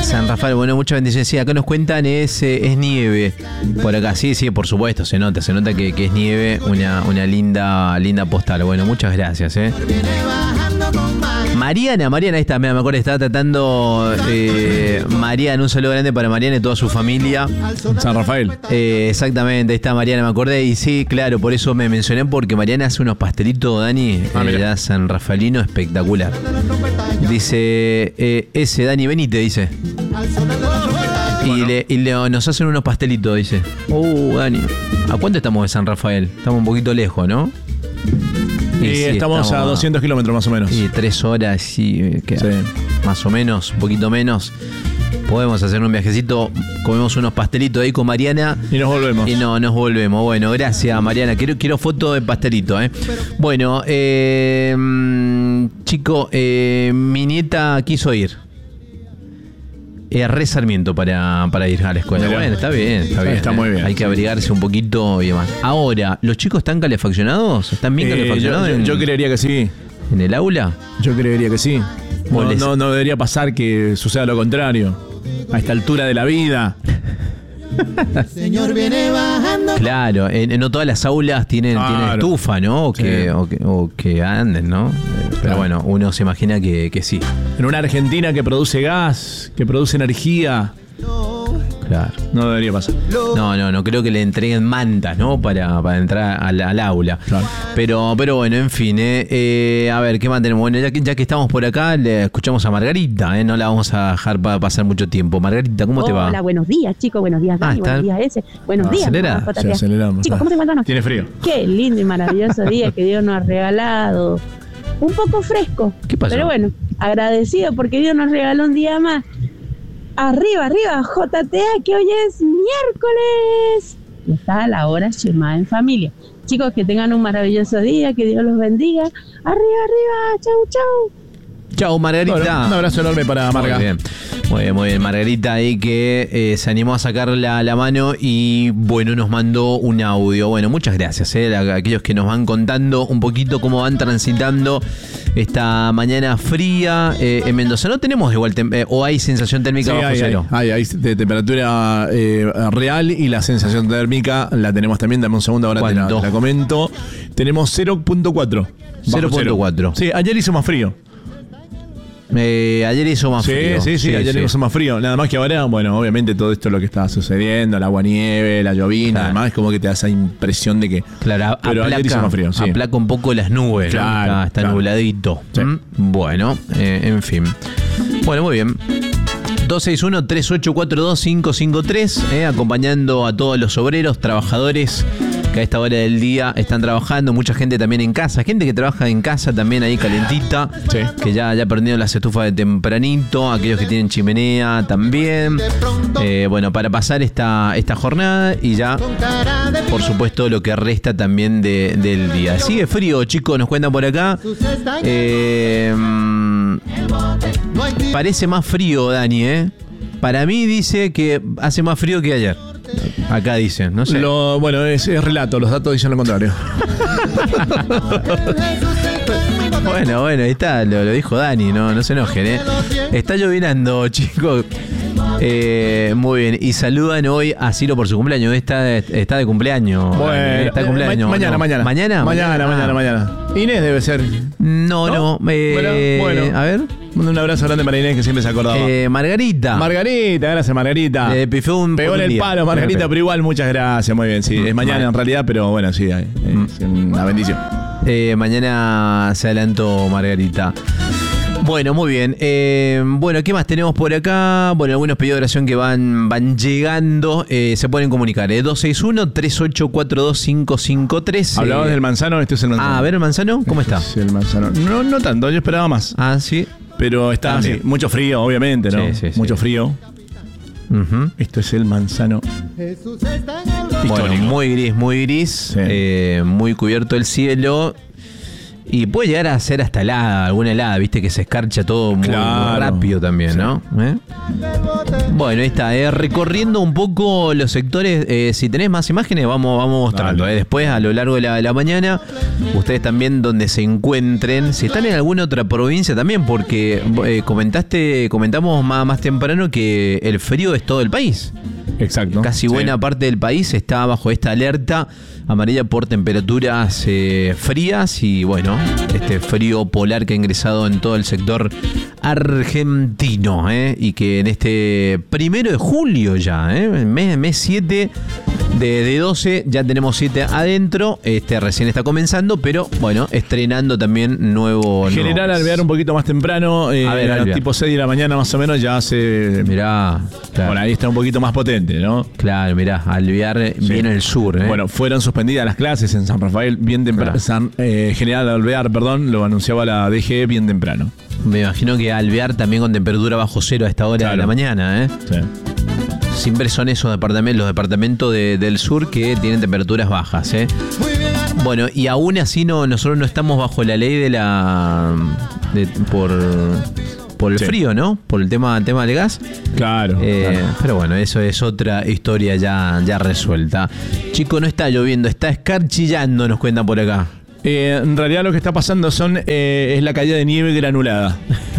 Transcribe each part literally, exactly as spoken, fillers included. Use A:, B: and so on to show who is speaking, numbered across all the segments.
A: San Rafael, bueno, muchas bendiciones. Sí, acá nos cuentan es, es nieve. Por acá, sí, sí, por supuesto, se nota, se nota que, que es nieve, una, una linda, linda postal. Bueno, muchas gracias, eh. Mariana, Mariana, ahí está, me acuerdo, estaba tratando eh, Mariana, un saludo grande para Mariana y toda su familia.
B: San Rafael.
A: Eh, exactamente, ahí está Mariana, me acordé. Y sí, claro, por eso me mencioné, porque Mariana hace unos pastelitos, Dani,
B: ah,
A: eh, ya San Rafaelino, espectacular. Dice, eh, ese Dani Benítez, dice. Y, bueno. le, y le, nos hacen unos pastelitos, dice. Uh, Dani, ¿a cuánto estamos de San Rafael? Estamos un poquito lejos, ¿no?
B: Y, y sí, estamos, estamos a doscientos kilómetros más o menos.
A: Y tres horas, y que, sí. Más o menos, un poquito menos. Podemos hacer un viajecito, comemos unos pastelitos ahí con Mariana.
B: Y nos volvemos.
A: Y no, nos volvemos. Bueno, gracias Mariana. Quiero, quiero foto de pastelito, ¿eh? Bueno, eh, chico, eh, mi nieta quiso ir. Es re Sarmiento para, para ir a la escuela. Mira. Bueno, está bien, está bien.
B: Está
A: eh.
B: muy bien.
A: Hay que abrigarse un poquito y demás. Ahora, ¿los chicos están calefaccionados? ¿Están bien eh, calefaccionados?
B: Yo, yo,
A: en,
B: yo creería que sí.
A: ¿En el aula?
B: Yo creería que sí. No, les... no, no debería pasar que suceda lo contrario. A esta altura de la vida.
C: Señor viene bajando.
A: Claro, en, en no todas las aulas tienen, claro. tienen estufa, ¿no? O que, sí. o, que, o que anden, ¿no? Pero claro. Bueno, uno se imagina que, que sí.
B: En una Argentina que produce gas, que produce energía.
A: Claro.
B: No debería pasar.
A: No, no, no creo que le entreguen mantas, ¿no? Para, para entrar al, al aula.
B: Claro.
A: Pero, pero bueno, en fin, eh, eh, a ver, ¿qué más tenemos? Bueno, ya que, ya que estamos por acá, le escuchamos a Margarita, ¿eh? No la vamos a dejar para pasar mucho tiempo. Margarita, ¿cómo
D: Hola,
A: te va?
D: Hola, buenos días, chicos, buenos días, Dani, ah, buenos días, ese. Buenos
A: ah,
D: días.
A: ¿Acelera?
D: Mamá,
B: sí, aceleramos.
D: Chicos, ¿cómo te encuentran?
B: Tiene frío.
D: Qué lindo y maravilloso día que Dios nos ha regalado. Un poco fresco.
A: ¿Qué pasó?
D: Pero bueno, agradecido porque Dios nos regaló un día más. Arriba, arriba, J T A, que hoy es miércoles. Y está la hora llamada en familia. Chicos, que tengan un maravilloso día, que Dios los bendiga. Arriba, arriba, chau, chau.
A: Chau, Margarita.
B: Bueno, un abrazo enorme para Marga.
A: Muy bien, muy bien, muy bien. Margarita ahí que eh, se animó a sacar la, la mano y bueno, nos mandó un audio. Bueno, muchas gracias eh, a aquellos que nos van contando un poquito cómo van transitando esta mañana fría eh, en Mendoza. ¿No tenemos igual tem- eh, o hay sensación térmica
B: sí,
A: bajo
B: hay,
A: cero?
B: Hay, hay, hay de temperatura eh, real y la sensación térmica la tenemos también. Dame un segundo, ahora te la, te la comento. Tenemos cero punto cuatro.
A: cero punto cuatro.
B: Sí, ayer hizo más frío.
A: Eh, ayer hizo más
B: sí,
A: frío.
B: Sí, sí, sí, ayer sí. hizo más frío. Nada más que ahora, bueno, obviamente todo esto es lo que está sucediendo, el agua nieve, la llovina, claro. Además es como que te da esa impresión de que.
A: Claro,
B: pero
A: aplaca,
B: ayer hizo más frío. Sí.
A: Aplaca un poco las nubes,
B: claro,
A: ¿no? Está, está
B: claro.
A: nubladito.
B: Sí.
A: ¿Mm? Bueno, eh, en fin. Bueno, muy bien. dos seis uno, tres ocho cuatro dos, cinco cinco tres, eh, acompañando a todos los obreros, trabajadores que a esta hora del día están trabajando, mucha gente también en casa, gente que trabaja en casa también ahí calentita,
B: sí.
A: Que ya, ya prendieron las estufas de tempranito, aquellos que tienen chimenea también, eh, bueno, para pasar esta, esta jornada y ya, por supuesto, lo que resta también de, del día. Sigue frío, chicos, nos cuentan por acá, eh, parece más frío, Dani, ¿eh? Para mí dice que hace más frío que ayer. Acá dicen, no sé.
B: Lo, bueno, es, es relato, los datos dicen lo contrario.
A: Bueno, bueno, ahí está, lo, lo dijo Dani, no, no se enojen, ¿eh? Está llovinando, chicos. Eh, muy bien, y saludan hoy a Ciro por su cumpleaños. Está, está de cumpleaños.
B: Bueno,
A: está de cumpleaños.
B: Ma- mañana,
A: no.
B: mañana.
A: ¿Mañana?
B: Mañana, mañana, mañana. Ah. Inés debe ser.
A: No, no. no eh,
B: bueno, bueno,
A: a ver.
B: Un abrazo grande para Inés que siempre se acordaba.
A: Eh, Margarita.
B: Margarita, gracias, Margarita.
A: Eh, pifó un
B: Pegó en el
A: día.
B: palo, Margarita, pero igual muchas gracias. Muy bien, sí. Es mañana en realidad, pero bueno, sí, es una bendición.
A: Eh, mañana se adelantó Margarita. Bueno, muy bien. Eh, bueno, ¿qué más tenemos por acá? Bueno, algunos pedidos de oración que van, van llegando. Eh, se pueden comunicar. ¿eh? dos seis uno, tres ocho cuatro dos, cinco cinco tres.
B: Hablabas
A: eh,
B: del manzano, este es el manzano.
A: Ah, a ver, el manzano, ¿cómo
B: este
A: está?
B: Es el manzano. No, no tanto, yo esperaba más.
A: Ah, sí.
B: Pero está así, mucho frío, obviamente, ¿no?
A: Sí, sí,
B: mucho
A: sí.
B: frío. Uh-huh. Esto es el manzano.
A: Bueno, muy gris, muy gris.
B: Sí.
A: Eh, muy cubierto el cielo. Y puede llegar a ser hasta helada, alguna helada, viste que se escarcha todo muy,
B: claro.
A: muy rápido también, sí. ¿no? ¿Eh? Bueno, ahí está, eh, recorriendo un poco los sectores, eh, si tenés más imágenes vamos, vamos mostrando, eh. después a lo largo de la, de la mañana, ustedes también donde se encuentren, si están en alguna otra provincia también, porque eh, comentaste, comentamos más, más temprano que el frío es todo el país.
B: Exacto.
A: Casi buena sí. parte del país está bajo esta alerta amarilla por temperaturas eh, frías y bueno, este frío polar que ha ingresado en todo el sector argentino, ¿eh? Y que en este primero de julio ya, ¿eh? mes, mes siete de, de doce, ya tenemos siete adentro, este recién está comenzando, pero bueno, estrenando también nuevo...
B: General nuevos. Alvear un poquito más temprano, eh, a ver, a tipo seis de la mañana más o menos ya se...
A: Mirá, claro.
B: Bueno, ahí está un poquito más potente, ¿no?
A: Claro, mirá, Alvear sí. viene el sur, ¿eh?
B: Bueno, fueron suspendidas las clases en San Rafael bien temprano. Claro. San, eh, General Alvear, perdón, lo anunciaba la D G E bien temprano.
A: Me imagino que Alvear también con temperatura bajo cero a esta hora claro. de la mañana, ¿eh?
B: Sí.
A: Siempre son esos departamentos, los departamentos de, del sur que tienen temperaturas bajas, ¿eh? Bueno, y aún así no, nosotros no estamos bajo la ley de la... De, por... Por el sí. frío, ¿no? Por el tema, tema del gas.
B: Claro,
A: eh,
B: claro.
A: Pero bueno, eso es otra historia ya, ya resuelta. Chico, no está lloviendo, está escarchillando, nos cuentan por acá.
B: Eh, en realidad lo que está pasando son eh, es la caída de nieve granulada.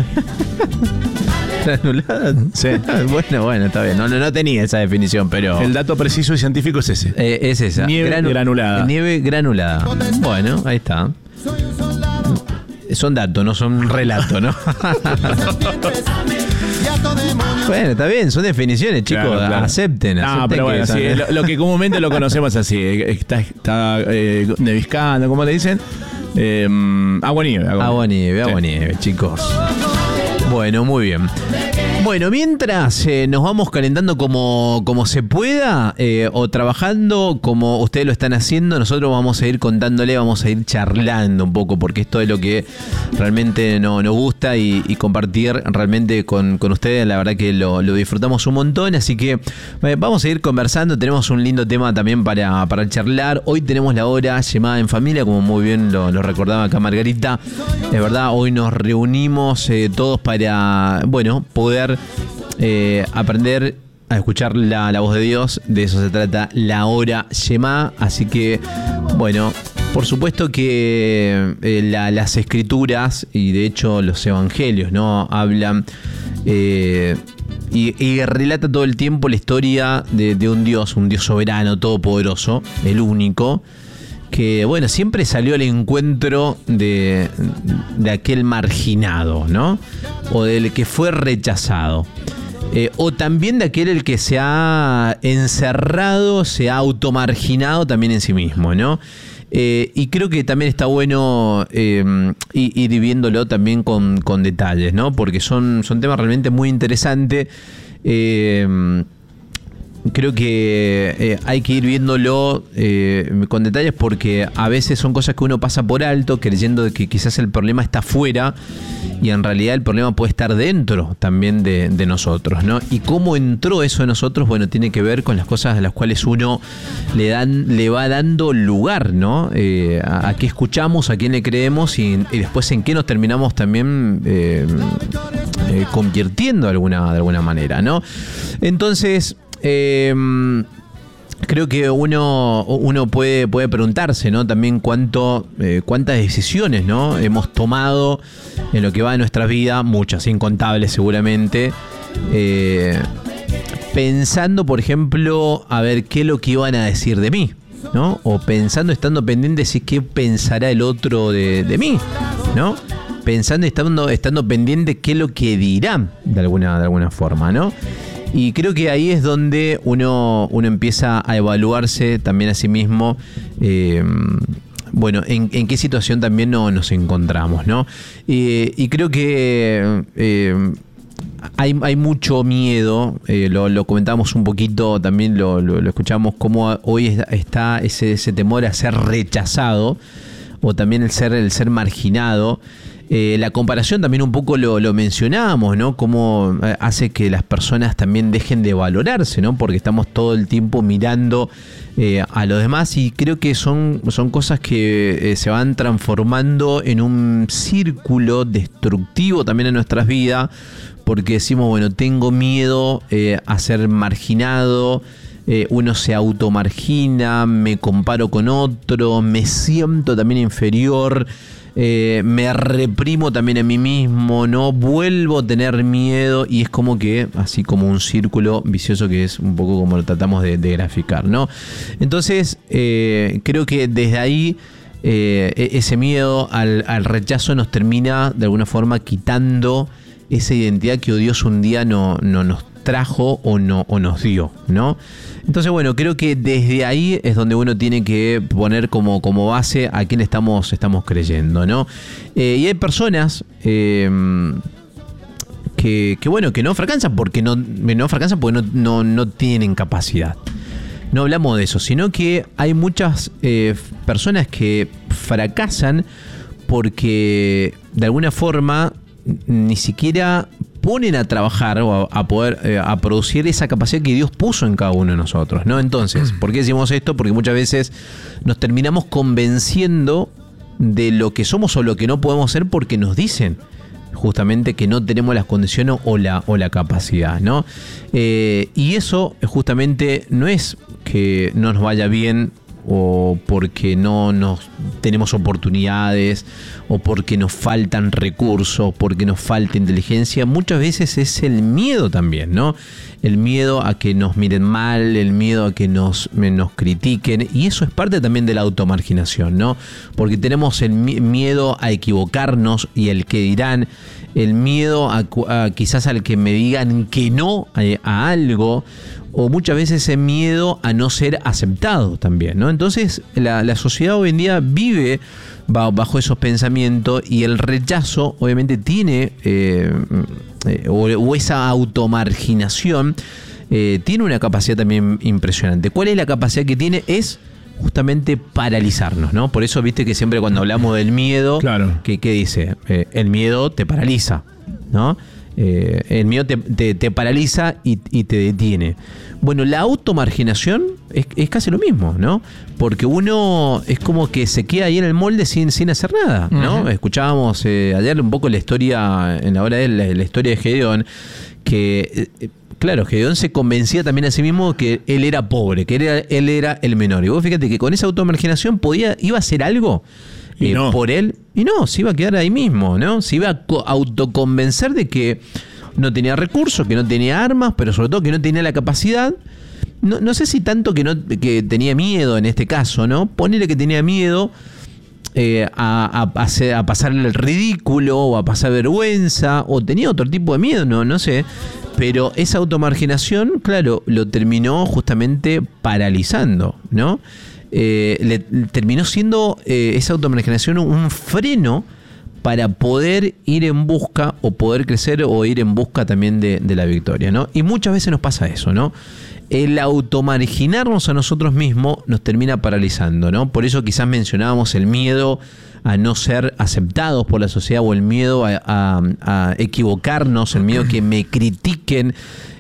A: ¿Granulada?
B: Sí.
A: Bueno, bueno, está bien. No, no, no tenía esa definición, pero...
B: El dato preciso y científico es ese.
A: Eh, es esa.
B: Nieve Granu- granulada.
A: Nieve granulada. Bueno, ahí está. Son datos, no son relatos, ¿no? Bueno, está bien, son definiciones, chicos. Claro, claro. Acepten, acepten.
B: No, pero bueno,
A: que
B: sí, lo, lo que comúnmente lo conocemos así. Está, está eh, neviscando, ¿cómo le dicen? Eh, agua nieve. Agua,
A: agua nieve, agua
B: sí.
A: nieve, chicos. Bueno, muy bien. Bueno, mientras eh, nos vamos calentando como, como se pueda eh, o trabajando como ustedes lo están haciendo, nosotros vamos a ir contándole, vamos a ir charlando un poco, porque esto es lo que realmente no, nos gusta y, y compartir realmente con, con ustedes, la verdad que lo, lo disfrutamos un montón, así que eh, vamos a ir conversando, tenemos un lindo tema también para, para charlar. Hoy tenemos la hora llamada en familia, como muy bien lo, lo recordaba acá Margarita, es verdad, hoy nos reunimos eh, todos para, bueno, poder Eh, aprender a escuchar la, la voz de Dios. De eso se trata la hora Shema. Así que, bueno, por supuesto que eh, la, las escrituras y de hecho los evangelios, ¿no? Hablan eh, y, y relata todo el tiempo la historia de, de un Dios, un Dios soberano, todopoderoso, el único, que, bueno, siempre salió al encuentro de, de aquel marginado, ¿no? O del que fue rechazado. Eh, o también de aquel el que se ha encerrado, se ha automarginado también en sí mismo, ¿no? Eh, y creo que también está bueno eh, ir viéndolo también con, con detalles, ¿no? Porque son, son temas realmente muy interesantes. Eh, Creo que eh, hay que ir viéndolo eh, con detalles, porque a veces son cosas que uno pasa por alto creyendo de que quizás el problema está afuera y en realidad el problema puede estar dentro también de, de nosotros, ¿no? Y cómo entró eso en nosotros, bueno, tiene que ver con las cosas a las cuales uno le dan, le va dando lugar, ¿no? Eh, a, a qué escuchamos, a quién le creemos y, y después en qué nos terminamos también eh, eh, convirtiendo de alguna, de alguna manera, ¿no? Entonces... Eh, creo que uno, uno puede, puede preguntarse, ¿no? También cuánto, eh, cuántas decisiones, ¿no? hemos tomado en lo que va de nuestra vida, muchas, incontables seguramente, eh, pensando, por ejemplo, a ver qué es lo que iban a decir de mí, ¿no? O pensando, estando pendiente de si qué pensará el otro de, de mí, ¿no? Pensando y estando, estando pendiente qué es lo que dirán de alguna, de alguna forma, ¿no? Y creo que ahí es donde uno, uno empieza a evaluarse también a sí mismo, eh, bueno, en, en qué situación también no, nos encontramos, ¿no? Y, y creo que eh, hay, hay mucho miedo, eh, lo, lo comentamos un poquito, también lo, lo, lo escuchamos, cómo hoy está ese, ese temor a ser rechazado, o también el ser, el ser marginado. Eh, la comparación también un poco lo, lo mencionábamos, ¿no? Cómo hace que las personas también dejen de valorarse, ¿no? Porque estamos todo el tiempo mirando eh, a los demás y creo que son, son cosas que eh, se van transformando en un círculo destructivo también en nuestras vidas, porque decimos, bueno, tengo miedo eh, a ser marginado. Eh, uno se automargina, me comparo con otro, me siento también inferior, eh, me reprimo también a mí mismo, ¿no? Vuelvo a tener miedo y es como que, así como un círculo vicioso que es un poco como lo tratamos de, de graficar, ¿no? Entonces, eh, creo que desde ahí eh, ese miedo al, al rechazo nos termina de alguna forma quitando esa identidad que Dios un día no, no nos trajo o, no, o nos dio, ¿no? Entonces, bueno, creo que desde ahí es donde uno tiene que poner como, como base a quién estamos, estamos creyendo, ¿no? Eh, y hay personas eh, que, que, bueno, que no fracasan porque no, no fracasan porque no, no, no tienen capacidad. No hablamos de eso, sino que hay muchas eh, personas que fracasan porque de alguna forma ni siquiera ponen a trabajar o a, a poder eh, a producir esa capacidad que Dios puso en cada uno de nosotros, ¿no? Entonces, ¿por qué decimos esto? Porque muchas veces nos terminamos convenciendo de lo que somos o lo que no podemos ser porque nos dicen justamente que no tenemos las condiciones o la, o la capacidad, ¿no? Eh, y eso justamente no es que no nos vaya bien o porque no nos tenemos oportunidades o porque nos faltan recursos, porque nos falta inteligencia. Muchas veces es el miedo también, ¿no? El miedo a que nos miren mal, el miedo a que nos, nos critiquen, y eso es parte también de la automarginación, ¿no? Porque tenemos el miedo a equivocarnos y el que dirán, el miedo a, a quizás al que me digan que no a, a algo, o muchas veces ese miedo a no ser aceptado también, ¿no? Entonces la, la sociedad hoy en día vive bajo esos pensamientos y el rechazo obviamente tiene, eh, eh, o, o esa automarginación eh, tiene una capacidad también impresionante. ¿Cuál es la capacidad que tiene? Es justamente paralizarnos, ¿no? Por eso viste que siempre cuando hablamos del miedo,
B: claro.
A: ¿qué, qué dice? Eh, el miedo te paraliza, ¿no? Eh, el miedo te, te, te paraliza y, y te detiene. Bueno, la automarginación es, es casi lo mismo, ¿no? Porque uno es como que se queda ahí en el molde sin, sin hacer nada, ¿no? Uh-huh. Escuchábamos eh, ayer un poco la historia, en la hora de la, la historia de Gedeón, que eh, claro, Gedeón se convencía también a sí mismo que él era pobre, que él era, él era el menor. Y vos fíjate que con esa automarginación podía, iba a hacer algo eh, no. por él, y no, se iba a quedar ahí mismo, ¿no? Se iba a autoconvencer de que no tenía recursos, que no tenía armas, pero sobre todo que no tenía la capacidad. No, no sé si tanto que, no, que tenía miedo en este caso, ¿no? Ponele que tenía miedo eh, a, a, hacer, a pasarle el ridículo o a pasar vergüenza, o tenía otro tipo de miedo, no, no sé. Pero esa automarginación, claro, lo terminó justamente paralizando, ¿no? Eh, le, terminó siendo eh, esa automarginación un freno para poder ir en busca o poder crecer o ir en busca también de, de la victoria, ¿no? Y muchas veces nos pasa eso, ¿no? El automarginarnos a nosotros mismos nos termina paralizando, ¿no? Por eso quizás mencionábamos el miedo a no ser aceptados por la sociedad, o el miedo a, a, a equivocarnos, el miedo que me critiquen,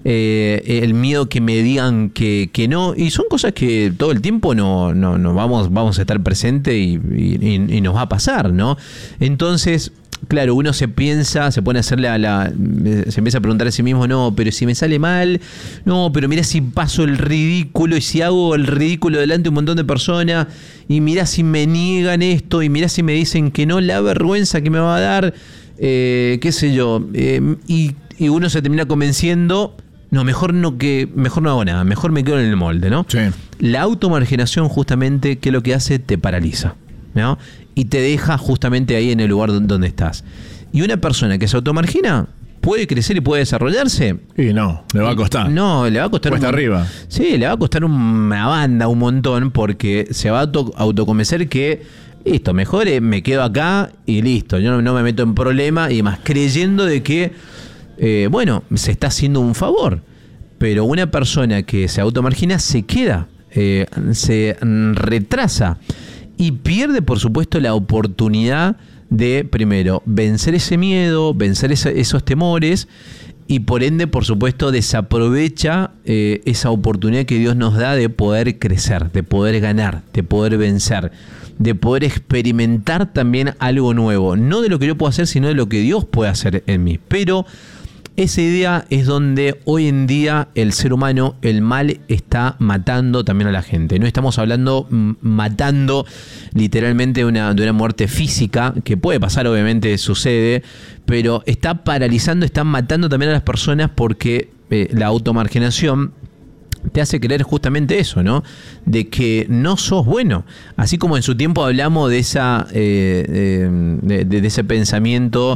A: eh, el miedo que me digan que, que no, y son cosas que todo el tiempo no, no, no vamos, vamos a estar presentes y, y, y nos va a pasar, ¿no? Entonces, claro, uno se piensa, se pone a hacerle a la, se empieza a preguntar a sí mismo, no, pero si me sale mal, no, pero mira si paso el ridículo y si hago el ridículo delante de un montón de personas, y mira si me niegan esto, y mira si me dicen que no, la vergüenza que me va a dar, eh, qué sé yo, eh, y, y uno se termina convenciendo, no, mejor no que, mejor no hago nada, mejor me quedo en el molde, ¿no? Sí. La automarginación justamente, ¿qué es lo que hace? Te paraliza, ¿no? Y te deja justamente ahí en el lugar donde estás. Y una persona que se automargina puede crecer y puede desarrollarse.
B: Y no, le va a costar.
A: No, le va a costar.
B: Cuesta
A: un,
B: arriba.
A: Sí, le va a costar una banda, un montón, porque se va a auto, autoconvencer que, listo, mejor me quedo acá y listo, yo no, no me meto en problema, y más creyendo de que, eh, bueno, se está haciendo un favor. Pero una persona que se automargina se queda, eh, se retrasa. Y pierde, por supuesto, la oportunidad de, primero, vencer ese miedo, vencer ese, esos temores, y por ende, por supuesto, desaprovecha eh, esa oportunidad que Dios nos da de poder crecer, de poder ganar, de poder vencer, de poder experimentar también algo nuevo. No de lo que yo puedo hacer, sino de lo que Dios puede hacer en mí. Pero esa idea es donde hoy en día el ser humano, el mal, está matando también a la gente. No estamos hablando m- matando literalmente una, de una muerte física, que puede pasar, obviamente sucede, pero está paralizando, está matando también a las personas porque eh, la automarginación te hace creer justamente eso, ¿no? De que no sos bueno. Así como en su tiempo hablamos de esa eh, de, de, de ese pensamiento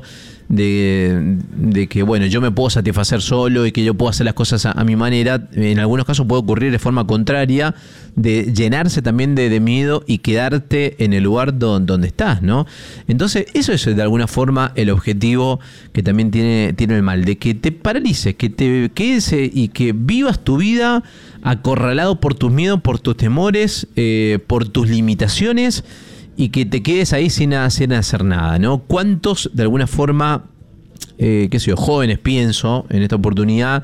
A: de, de que, bueno, yo me puedo satisfacer solo y que yo puedo hacer las cosas a, a mi manera. En algunos casos puede ocurrir de forma contraria, de llenarse también de, de miedo y quedarte en el lugar don, donde estás, ¿no? Entonces, eso es de alguna forma el objetivo que también tiene, tiene el mal, de que te paralices, que te quedes y que vivas tu vida acorralado por tus miedos, por tus temores, eh, por tus limitaciones, y que te quedes ahí sin, sin hacer nada, ¿no? ¿Cuántos, de alguna forma, eh, qué sé yo, jóvenes, pienso, en esta oportunidad,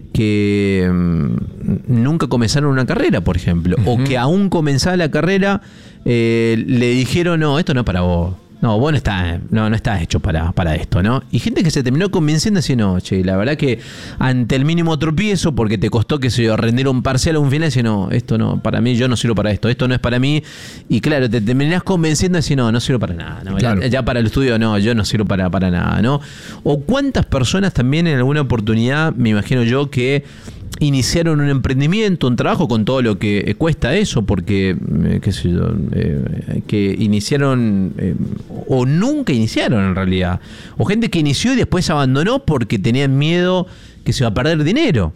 A: que mmm, nunca comenzaron una carrera, por ejemplo, uh-huh. o que aún comenzada la carrera, eh, le dijeron, no, esto no es para vos. No, vos no estás, no, no estás hecho para, para esto, ¿no? Y gente que se terminó convenciendo así, no, che, la verdad que ante el mínimo tropiezo, porque te costó, que se yo, rendir un parcial o un final, así, no, esto no, para mí, yo no sirvo para esto, esto no es para mí. Y claro, te terminás convenciendo así, no, no sirvo para nada, ¿no? Claro. Ya, ya para el estudio, no, yo no sirvo para, para nada, ¿no? O cuántas personas también en alguna oportunidad, me imagino yo, que iniciaron un emprendimiento, un trabajo con todo lo que cuesta eso, porque, eh, qué sé yo, eh, que iniciaron eh, o nunca iniciaron en realidad, o gente que inició y después abandonó porque tenían miedo que se iba a perder dinero.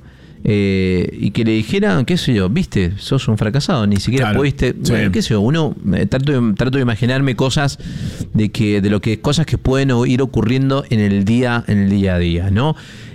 A: Eh, y que le dijeran, qué sé yo, viste, sos un fracasado, ni siquiera claro, pudiste, sí. bueno, qué sé yo, uno eh, trato, de, trato de imaginarme cosas de que de lo que cosas que pueden ir ocurriendo en el día en el día a día, ¿no?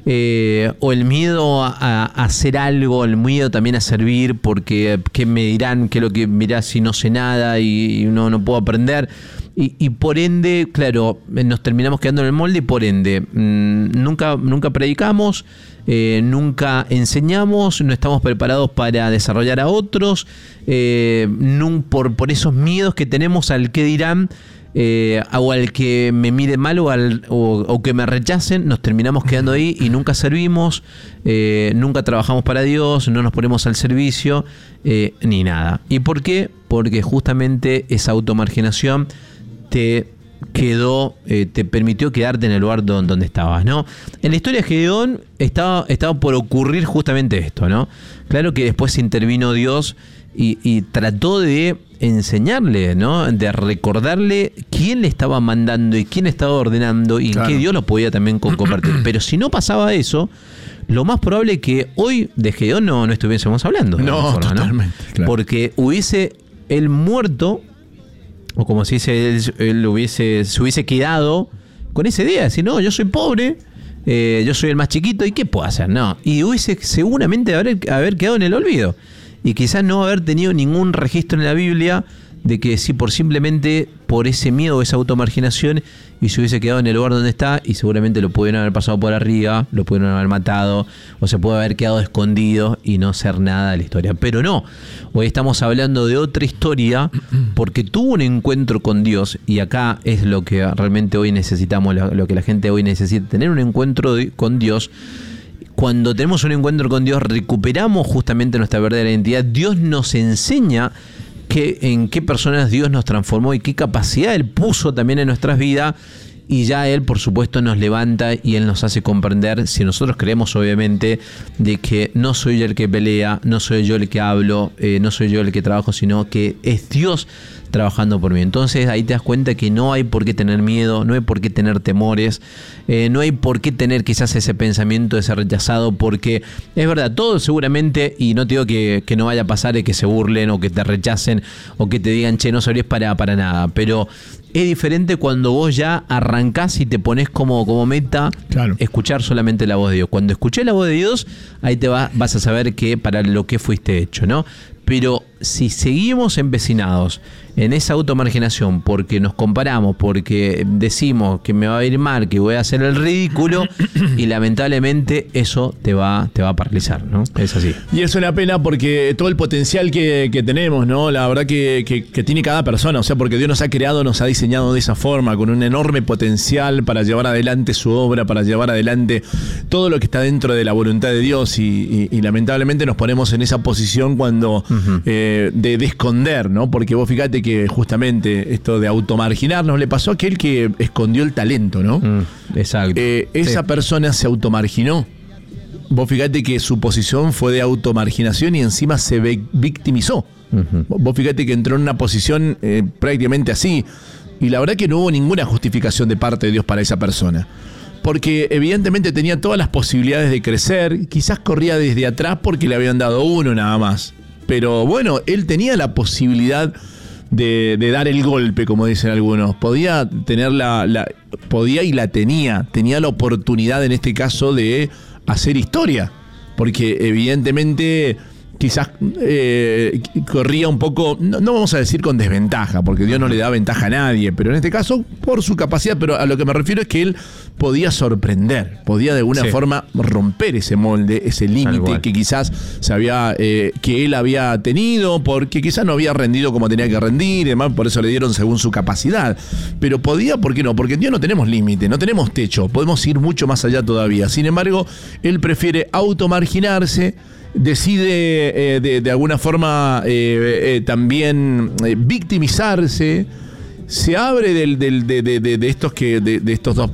A: Eh, o el miedo a, a hacer algo, el miedo también a servir, porque qué me dirán, qué es lo que mirá si no sé nada y, y no, no puedo aprender. Y, y por ende, claro, nos terminamos quedando en el molde y por ende mmm, nunca, nunca predicamos, eh, nunca enseñamos, no estamos preparados para desarrollar a otros, eh, nun, por, por esos miedos que tenemos al qué dirán, eh, o al que me mire mal o, al, o, o que me rechacen, nos terminamos quedando ahí y nunca servimos, eh, nunca trabajamos para Dios, no nos ponemos al servicio, eh, ni nada. ¿Y por qué? Porque justamente esa automarginación te quedó, eh, te permitió quedarte en el lugar donde, donde estabas, ¿no? En la historia de Gedeón estaba, estaba por ocurrir justamente esto, ¿no? Claro que después intervino Dios y, y trató de enseñarle, ¿no? De recordarle quién le estaba mandando y quién estaba ordenando y claro. en qué Dios lo podía también convertir. Pero si no pasaba eso, lo más probable es que hoy de Gedeón no, no estuviésemos hablando.
B: No, forma, totalmente.
A: ¿no?
B: Claro.
A: Porque hubiese él muerto, o como si dice, él, él hubiese, se hubiese quedado con esa idea, si no, yo soy pobre, eh, yo soy el más chiquito, ¿y qué puedo hacer? No, y hubiese seguramente haber, haber quedado en el olvido, y quizás no haber tenido ningún registro en la Biblia de que si por simplemente por ese miedo o esa automarginación y se hubiese quedado en el lugar donde está y seguramente lo pudieron haber pasado por arriba, lo pudieron haber matado o se puede haber quedado escondido y no ser nada de la historia. Pero no, hoy estamos hablando de otra historia porque tuvo un encuentro con Dios y acá es lo que realmente hoy necesitamos, lo que la gente hoy necesita, tener un encuentro con Dios. Cuando tenemos un encuentro con Dios recuperamos justamente nuestra verdadera identidad. Dios nos enseña que, en qué personas Dios nos transformó y qué capacidad Él puso también en nuestras vidas, y ya Él por supuesto nos levanta y Él nos hace comprender, si nosotros creemos obviamente, de que no soy yo el que pelea, no soy yo el que hablo, eh, no soy yo el que trabajo, sino que es Dios trabajando por mí. Entonces ahí te das cuenta que no hay por qué tener miedo, no hay por qué tener temores, eh, no hay por qué tener quizás ese pensamiento de ser rechazado, porque es verdad, todo seguramente, y no te digo que, que no vaya a pasar, es que se burlen o que te rechacen o que te digan, che, no servís para, para nada, pero es diferente cuando vos ya arrancás y te pones como, como meta claro. escuchar solamente la voz de Dios. Cuando escuché la voz de Dios, ahí te va, vas a saber que para lo que fuiste hecho, ¿no? Pero si seguimos empecinados en esa automarginación porque nos comparamos, porque decimos que me va a ir mal, que voy a hacer el ridículo, y lamentablemente eso te va, te va a paralizar, ¿no? Es así.
B: Y es una pena porque todo el potencial que, que tenemos, ¿no? La verdad que, que, que tiene cada persona, o sea, porque Dios nos ha creado, nos ha diseñado de esa forma, con un enorme potencial para llevar adelante su obra, para llevar adelante todo lo que está dentro de la voluntad de Dios, y, y, y lamentablemente nos ponemos en esa posición cuando uh-huh. eh, de, de esconder, ¿no? Porque vos fíjate que justamente esto de automarginarnos le pasó a aquel que escondió el talento, ¿no?
A: Mm, exacto.
B: Eh, esa sí. persona se automarginó. Vos fíjate que su posición fue de automarginación y encima se victimizó. Uh-huh. Vos fíjate que entró en una posición eh, prácticamente así. Y la verdad que no hubo ninguna justificación de parte de Dios para esa persona. Porque evidentemente tenía todas las posibilidades de crecer. Quizás corría desde atrás porque le habían dado uno nada más. Pero bueno, él tenía la posibilidad de, de dar el golpe, como dicen algunos. Podía tener la, la... Podía y la tenía. Tenía la oportunidad en este caso de hacer historia. Porque evidentemente quizás eh, corría un poco, no, no vamos a decir con desventaja, porque Dios no le da ventaja a nadie, pero en este caso por su capacidad. Pero a lo que me refiero es que él podía sorprender, podía de alguna sí. forma romper ese molde, ese límite que quizás se había, eh, que él había tenido, porque quizás no había rendido como tenía que rendir y demás, por eso le dieron según su capacidad. Pero podía, ¿por qué no? Porque en Dios no tenemos límite, no tenemos techo, podemos ir mucho más allá todavía. Sin embargo, él prefiere automarginarse, decide eh, de, de alguna forma eh, eh, también eh, victimizarse, se abre del, del, de, de, de, estos que, de, de estos dos